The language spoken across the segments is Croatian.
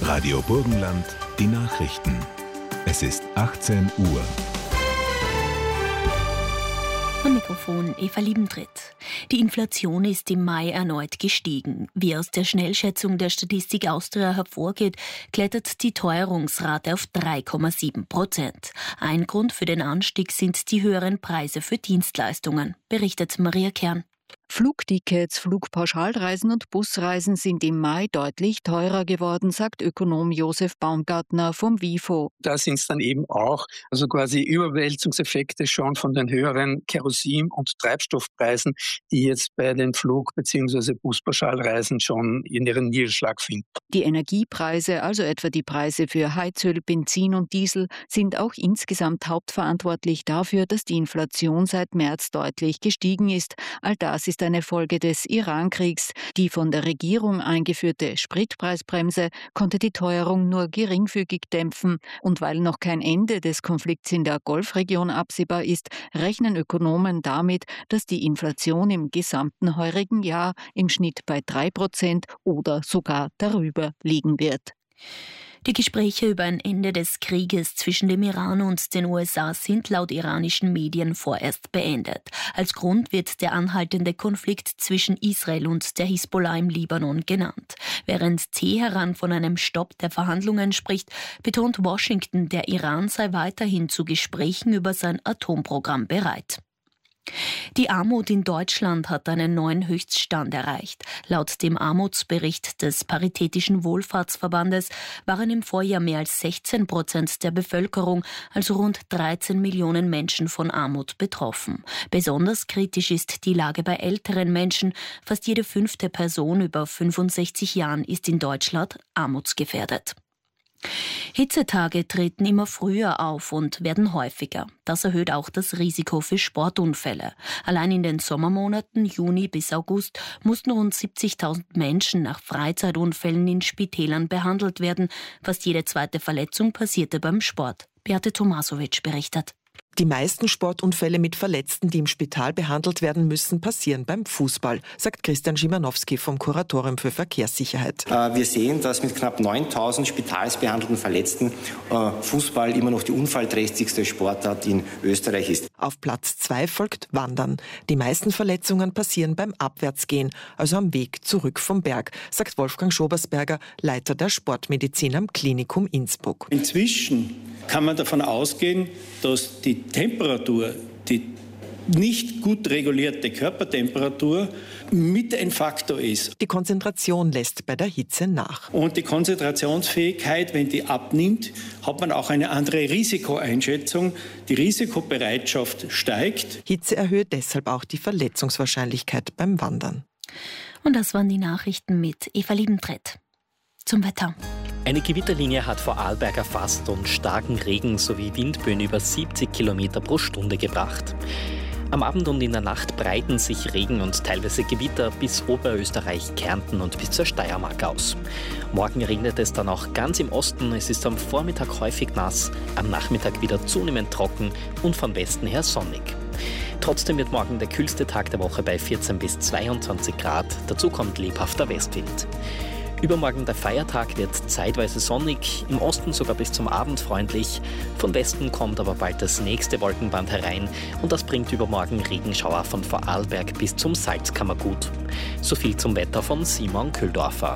Radio Burgenland, die Nachrichten. Es ist 18 Uhr. Am Mikrofon Eva Liebentritt. Die Inflation ist im Mai erneut gestiegen. Wie aus der Schnellschätzung der Statistik Austria hervorgeht, klettert die Teuerungsrate auf 3,7%. Ein Grund für den Anstieg sind die höheren Preise für Dienstleistungen, berichtet Maria Kern. Flugtickets, Flugpauschalreisen und Busreisen sind im Mai deutlich teurer geworden, sagt Ökonom Josef Baumgartner vom WIFO. Da sind es dann eben auch quasi Überwälzungseffekte schon von den höheren Kerosin- und Treibstoffpreisen, die jetzt bei den Flug- bzw. Buspauschalreisen schon in ihren Niederschlag finden. Die Energiepreise, also etwa die Preise für Heizöl, Benzin und Diesel, sind auch insgesamt hauptverantwortlich dafür, dass die Inflation seit März deutlich gestiegen ist. All das ist eine Folge des Iran-Kriegs. Die von der Regierung eingeführte Spritpreisbremse konnte die Teuerung nur geringfügig dämpfen. Und weil noch kein Ende des Konflikts in der Golfregion absehbar ist, rechnen Ökonomen damit, dass die Inflation im gesamten heurigen Jahr im Schnitt bei 3% oder sogar darüber liegen wird. Die Gespräche über ein Ende des Krieges zwischen dem Iran und den USA sind laut iranischen Medien vorerst beendet. Als Grund wird der anhaltende Konflikt zwischen Israel und der Hisbollah im Libanon genannt. Während Teheran von einem Stopp der Verhandlungen spricht, betont Washington, der Iran sei weiterhin zu Gesprächen über sein Atomprogramm bereit. Die Armut in Deutschland hat einen neuen Höchststand erreicht. Laut dem Armutsbericht des Paritätischen Wohlfahrtsverbandes waren im Vorjahr mehr als 16% der Bevölkerung, also rund 13 Millionen Menschen, von Armut betroffen. Besonders kritisch ist die Lage bei älteren Menschen. Fast jede 5. Person über 65 Jahren ist in Deutschland armutsgefährdet. Hitzetage treten immer früher auf und werden häufiger. Das erhöht auch das Risiko für Sportunfälle. Allein in den Sommermonaten Juni bis August mussten rund 70.000 Menschen nach Freizeitunfällen in Spitälern behandelt werden. Fast jede zweite Verletzung passierte beim Sport. Beate Tomasovic berichtet. Die meisten Sportunfälle mit Verletzten, die im Spital behandelt werden müssen, passieren beim Fußball, sagt Christian Schimanowski vom Kuratorium für Verkehrssicherheit. Wir sehen, dass mit knapp 9.000 spitalsbehandelten Verletzten Fußball immer noch die unfallträchtigste Sportart in Österreich ist. Auf Platz 2 folgt Wandern. Die meisten Verletzungen passieren beim Abwärtsgehen, also am Weg zurück vom Berg, sagt Wolfgang Schobersberger, Leiter der Sportmedizin am Klinikum Innsbruck. Inzwischen kann man davon ausgehen, dass die Temperatur, die nicht gut regulierte Körpertemperatur, mit ein Faktor ist. Die Konzentration lässt bei der Hitze nach. Und die Konzentrationsfähigkeit, wenn die abnimmt, hat man auch eine andere Risikoeinschätzung. Die Risikobereitschaft steigt. Hitze erhöht deshalb auch die Verletzungswahrscheinlichkeit beim Wandern. Und das waren die Nachrichten mit Eva Liebentritt. Zum Wetter. Eine Gewitterlinie hat Vorarlberg erfasst und starken Regen sowie Windböen über 70 Kilometer pro Stunde gebracht. Am Abend und in der Nacht breiten sich Regen und teilweise Gewitter bis Oberösterreich, Kärnten und bis zur Steiermark aus. Morgen regnet es dann auch ganz im Osten. Es ist am Vormittag häufig nass, am Nachmittag wieder zunehmend trocken und von Westen her sonnig. Trotzdem wird morgen der kühlste Tag der Woche bei 14 bis 22 Grad. Dazu kommt lebhafter Westwind. Übermorgen der Feiertag wird zeitweise sonnig, im Osten sogar bis zum Abend freundlich. Von Westen kommt aber bald das nächste Wolkenband herein und das bringt übermorgen Regenschauer von Vorarlberg bis zum Salzkammergut. So viel zum Wetter von Simon Köhldorfer.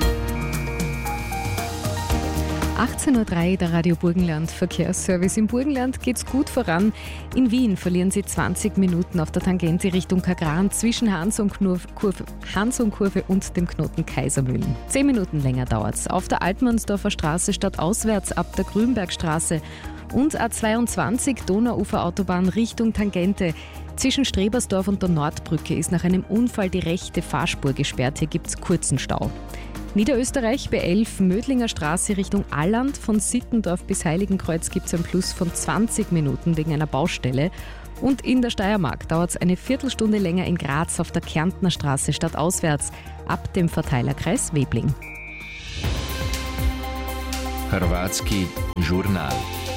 18.03 Uhr, der Radio Burgenland Verkehrsservice. Im Burgenland geht's gut voran. In Wien verlieren Sie 20 Minuten auf der Tangente Richtung Kagran zwischen Hans und Kurve und dem Knoten Kaisermühlen. 10 Minuten länger dauert's. Auf der Altmannsdorfer Straße stadtauswärts ab der Grünbergstraße und A22 Donauuferautobahn Richtung Tangente. Zwischen Strebersdorf und der Nordbrücke ist nach einem Unfall die rechte Fahrspur gesperrt. Hier gibt's kurzen Stau. Niederösterreich B11 Mödlinger Straße Richtung Alland. Von Sittendorf bis Heiligenkreuz gibt es einen Plus von 20 Minuten wegen einer Baustelle. Und in der Steiermark dauert es eine Viertelstunde länger in Graz auf der Kärntner Straße stadtauswärts ab dem Verteilerkreis Webling. Hrvatski žurnal.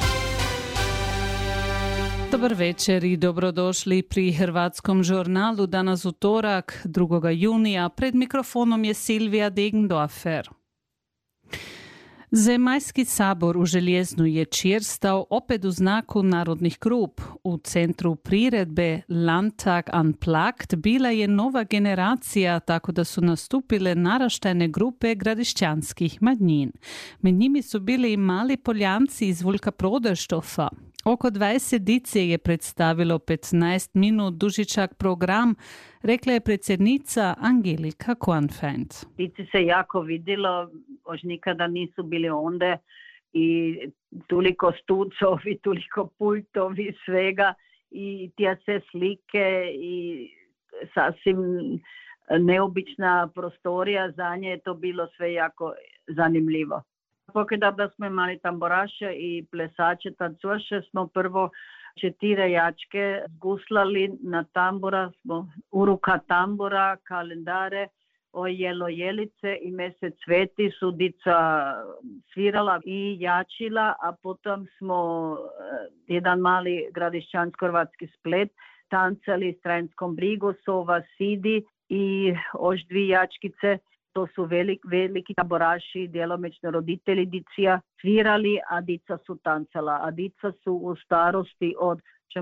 Dobar večer i dobrodošli pri Hrvatskom žurnalu danas utorak 2. junija. Pred mikrofonom je Silvija Degendorfer. Zemaljski sabor u Željeznu je čirstao opet u znaku narodnih grup. U centru priredbe Landtag Unplugged bila je nova generacija, tako da su nastupile naraštajne grupe gradišćanskih manjin. Med njimi su bili i mali Poljanci iz Vulka Proderštofa. Oko 20 dice je predstavilo 15 minut dužičak program, rekla je predsjednica Angelika Kornfeld. Dici se jako vidjelo, još nikada nisu bili onda i toliko stucovi, toliko pultovi, svega i tija sve slike i sasvim neobična prostorija, za nje je to bilo sve jako zanimljivo. Da smo imali tamburaše i plesače, tancoše, smo prvo 4 jačke guslali na tambura, smo u ruka tambura, kalendare, ojelo jelice i mesec sveti su dica svirala i jačila, a potom smo jedan mali gradišćansko-hrvatski splet tancali s Trajanskom brigu, Sova Sidi i još 2 jačkice. To su veliki taboraši, djelomično roditelji dicija svirali, a dica su tancala. A dica su u starosti od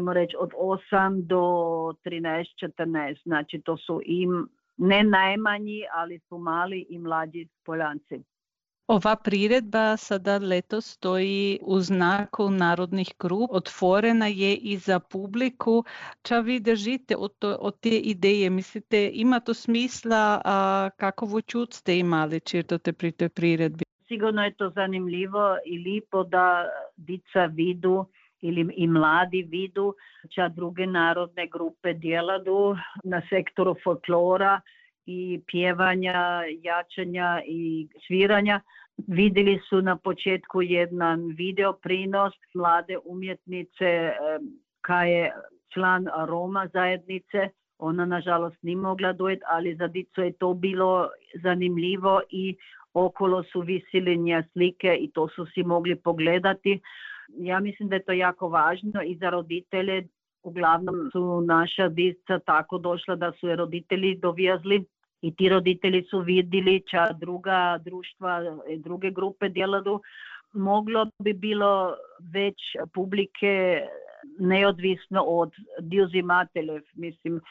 8 do 13-14. Znači to su im ne najmanji, ali su mali i mlađi Poljanci. Ova priredba sada letos stoji u znaku narodnih grup, otvorena je i za publiku. Ča vi držite od te ideje? Mislite, ima to smisla, kakovu čut ste imali čirtote pri toj priredbi? Sigurno je to zanimljivo i lipo da dica vidu ili i mladi vidu ča druge narodne grupe djeladu na sektoru folklora i pjevanja, jačanja i sviranja. Vidjeli su na početku jedan video prinos mlade umjetnice koja je član Roma zajednice. Ona nažalost nije mogla dojeti, ali za dicu je to bilo zanimljivo i okolo su visili nje slike i to su si mogli pogledati. Ja mislim da je to jako važno i za roditelje. Uglavnom su naša dica tako došla da su je roditelji dovijazli. I ti roditelji su vidjeli ča druga društva, druge grupe djeladu. Moglo bi bilo već publike neodvisno od diuzimateljev. Mislim,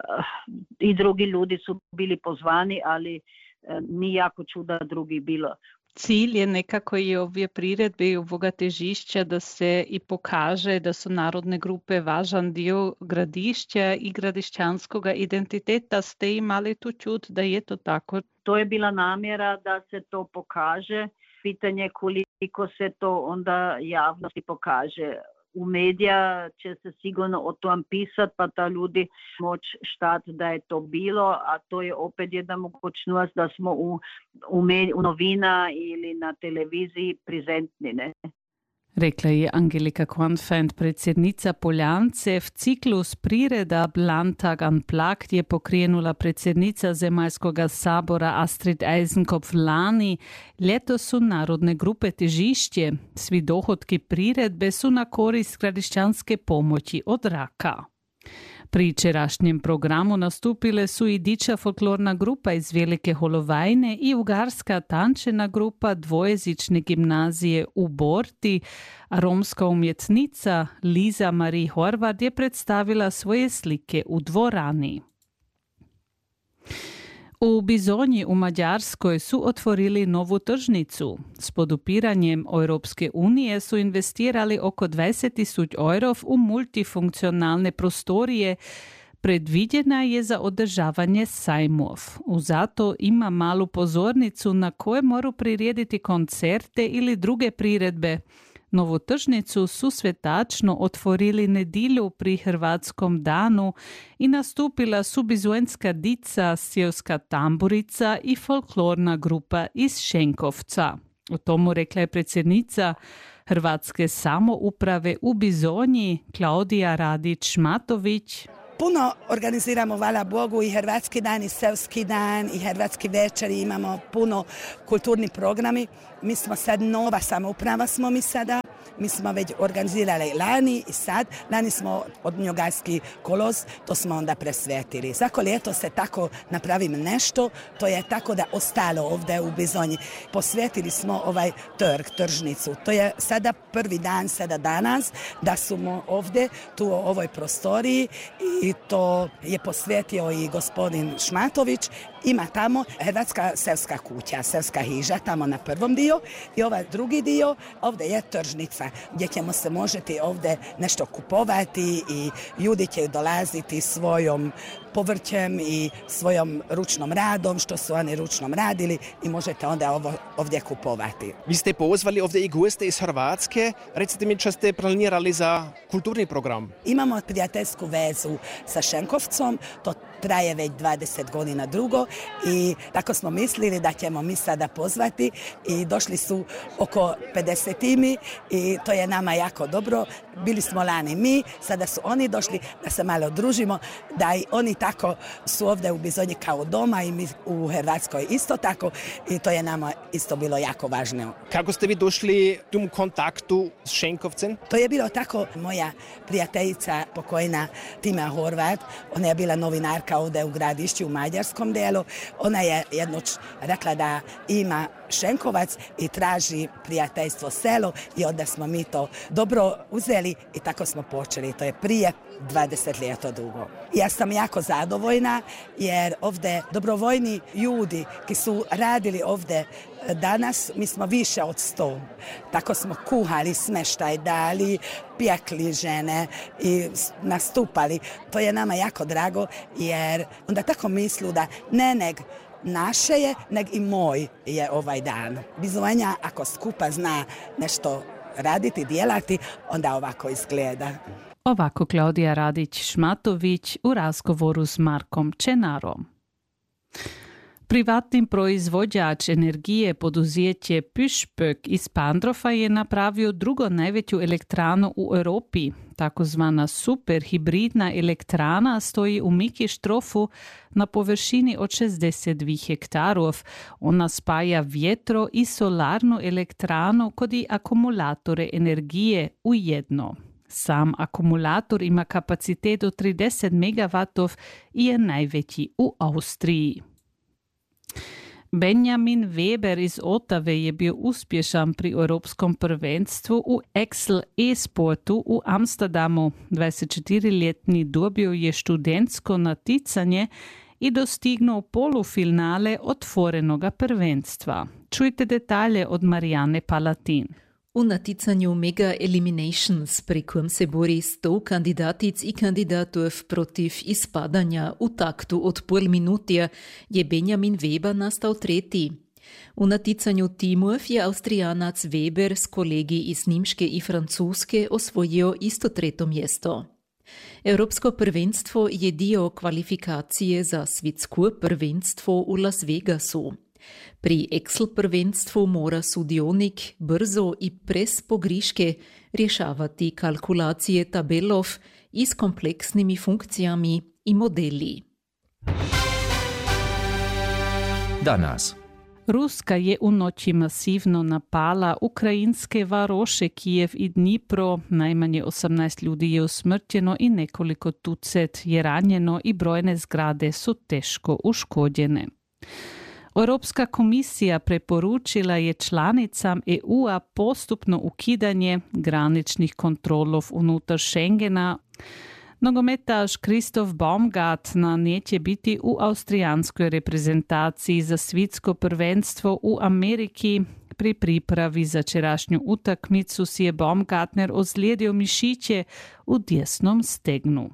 i drugi ljudi su bili pozvani, ali nije jako čuda drugi bilo. Cilj je nekako i ove priredbe i ovoga težišća da se i pokaže da su narodne grupe važan dio gradišća i gradišćanskog identiteta. Ste imali tu čut da je to tako? To je bila namjera da se to pokaže. Pitanje koliko se to onda javnosti pokaže. U medija će se sigurno o tom pisati, pa da ljudi moć štati da je to bilo, a to je opet jedna mogućnost da smo u novina ili na televiziji prezentni. Ne? Rekla je Angelika Kornfeld, predsjednica Poljancev. Ciklus prireda Landtag Unplugged je pokrenula predsjednica Zemaljskog sabora Astrid Eisenkopf lani. Ljeto su narodne grupe težišće. Svi dohodki priredbe su na korist gradišćanske pomoći od raka. Pri včerašnjem programu nastupile su i diča folklorna grupa iz Velike Holovajne i ugarska tančena grupa dvojezične gimnazije u Borti, a romska umjetnica Liza Marie Horvat je predstavila svoje slike u dvorani. U Bizonji u Mađarskoj su otvorili novu tržnicu. S podupiranjem Europske unije su investirali oko 20.000 eurov u multifunkcionalne prostorije. Predviđena je za održavanje sajmov. Zato ima malu pozornicu na kojoj moru prirediti koncerte ili druge priredbe. Novu tržnicu su svetačno otvorili nedjelju pri Hrvatskom danu i nastupila su bizoenska dica, seoska tamburica i folklorna grupa iz Šenkovca. O tomu rekla je predsjednica Hrvatske samouprave u Bizonji, Klaudija Radić-Matović. Puno organiziramo, hvala Bogu, i Hrvatski dan, i Seoski dan, i Hrvatski večeri, imamo puno kulturni programi. Mi smo sad nova samouprava, smo mi sada. mi smo već organizirali lani i sad. Lani smo od Njogajski kolos, to smo onda presvetili. Svako ljeto se tako napravim nešto, to je tako da ostalo ovdje u Bizonji. Posvetili smo ovaj tržnicu. To je sada prvi dan, sada danas, da smo ovdje, tu u ovoj prostoriji i to je posvetio i gospodin Šmatović. Ima tamo Hrvatska selska kuća, selska hiža, tamo na prvom dio i ovaj drugi dio, ovdje je tržnica gdje ćemo se možete ovdje nešto kupovati i ljudi će dolaziti svojom povrćem i svojom ručnom radom, što su oni ručnom radili i možete onda ovdje kupovati. Vi ste pozvali ovdje i goste iz Hrvatske. Recite mi, što ste planirali za kulturni program? Imamo prijateljsku vezu sa Šenkovcom, to traje već 20 godina drugo i tako smo mislili da ćemo mi sada pozvati i došli su oko 50 i to je nama jako dobro. Bili smo lani mi, sada su oni došli da se malo družimo, da i oni tako su ovdje u Bizonji kao doma i mi u Hrvatskoj isto tako i to je nama isto bilo jako važno. Kako ste vi došli u kontaktu s Šenkovcem? To je bilo tako, moja prijateljica pokojna Tima Horvat, ona je bila novinarka ovdje u Gradišću u mađarskom delu, ona je jednoć rekla da ima Šenkovac i traži prijateljstvo selo i onda smo mi to dobro uzeli i tako smo počeli. To je prije 20 ljeta dugo. Ja sam jako zadovoljna jer ovdje dobrovoljni ljudi ki su radili ovdje danas, mi smo više od 100. Tako smo kuhali, smeštaj dali, pjekli žene i nastupali. To je nama jako drago jer onda tako mislu da ne neg naše je, nego i moj je ovaj dan. Bizonja, ako skupa zna nešto raditi, djelati, onda ovako izgleda. Ovako Klaudija Radić-Šmatović u razgovoru s Markom Čenarom. Privatni proizvođač energije poduzeće Pyšpök iz Pandrofa je napravio drugo najveću elektranu u Europi. Takozvana superhibridna elektrana stoji u Mikištrofu na površini od 62 hektarov. Ona spaja vjetro i solarnu elektranu kod i akumulatore energije u jedno. Sam akumulator ima kapacitet od 30 MW i je najveći u Austriji. Benjamin Weber iz Otave je bio uspješan pri Europskom prvenstvu u Excel e-sportu u Amsterdamu. 24-ljetni dobio je študentsko naticanje i dostignuo polufinale otvorenoga prvenstva. Čujte detalje od Marijane Palatin. V naticanju Mega Eliminations, pri kom se bori 100 kandidatic i kandidatov protiv izpadanja v taktu od pol minutja, je Benjamin Weber nastal tretji. V naticanju timov je Avstrijanac Weber s kolegi iz Nemške i Francoske osvojil isto tretje mjesto. Evropsko prvenstvo je dio kvalifikacije za svjetsko prvenstvo v Las Vegasu. Pri Excel prvenstvu mora sudionik brzo i brez pogriške rješavati kalkulacije tabelov i s kompleksnimi funkcijami i modeli. Danas. Ruska je u noći masivno napala ukrajinske varoše Kijev i Dnipro. Najmanje 18 ljudi je usmrtjeno i nekoliko tucet je ranjeno i brojne zgrade su teško uškođene. Europska komisija preporučila je članicam EU-a postupno ukidanje graničnih kontrolov unutar Schengena. Nogometaš Christoph Baumgartner neće biti u austrijanskoj reprezentaciji za svjetsko prvenstvo u Ameriki. Pri pripravi za včerašnju utakmicu si je Baumgartner ozlijedio mišiće u desnom stegnu.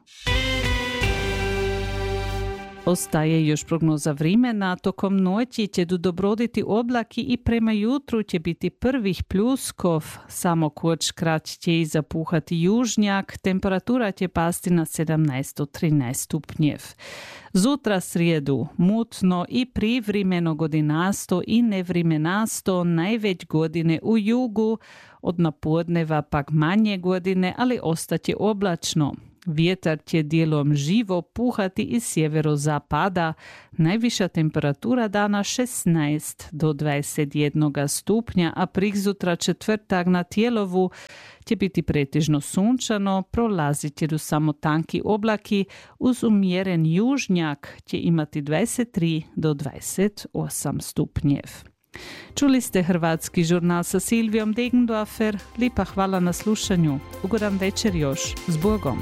Ostaje još prognoza vremena, tokom noći će dobroditi oblaki i prema jutru će biti prvih pljuskov, samo kočkrat će i zapuhati južnjak, temperatura će pasti na 17-13 stupnjev. Zutra srijedu mutno i privremeno godinasto i nevremenasto, najveć godine u jugu, od napodneva pak manje godine, ali ostaće oblačno. Vjetar će dijelom živo puhati iz sjeverozapada. Najviša temperatura dana 16 do 21 stupnja, a prikzutra četvrtak na Tijelovu će biti pretežno sunčano, prolazit će samo tanki oblaki, uz umjeren južnjak će imati 23 do 28 stupnjev. Čuli ste hrvatski žurnal sa Silvijom Degendorfer. Lipa hvala na slušanju. Ugodan večer još. S Bogom.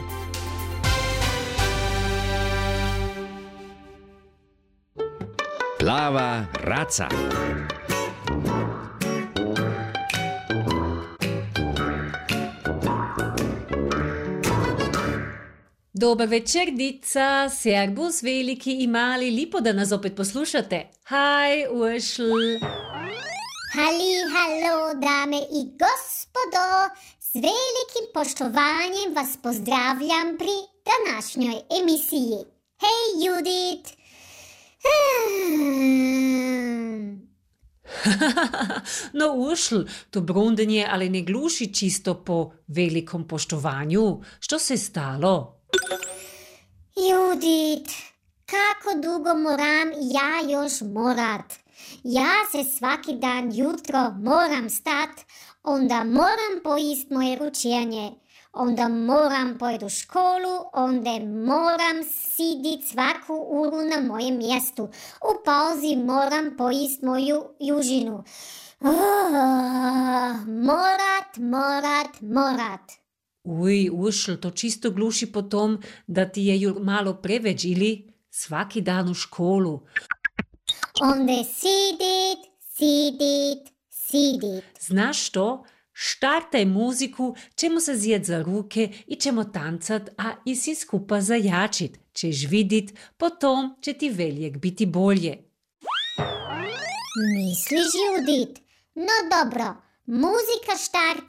Plava raca. Dobar večer, dica, servus, veliki i mali, lipo da nas opet poslušate. Haj, Uršl. Halli, hallo, dame i gospodo, s velikim poštovanjem vas pozdravljam pri današnjoj emisiji. Hej, Judit! No, Uršl, to brundenje ali ne gluši čisto po velikom poštovanju. Što se stalo? Judit, kako dugo moram ja još morat? Ja se svaki dan jutro moram stat, onda moram pojist moje ručenje, onda moram pojeti u školu, onda moram sidit svaku uru na mojem mjestu. U pauzi moram pojist moju južinu. Morat. Uj, Uršl, to čisto gluši po tom da ti je malo preveč ili svaki dan u školu. Onda sidit. Znaš što? Štartaj muziku, ćemo se zjet za ruke i ćemo tancat, a i si skupa zajačit. Češ vidit, potom će ti veljek biti bolje. Misliš, Judit? No dobro, muzika štarta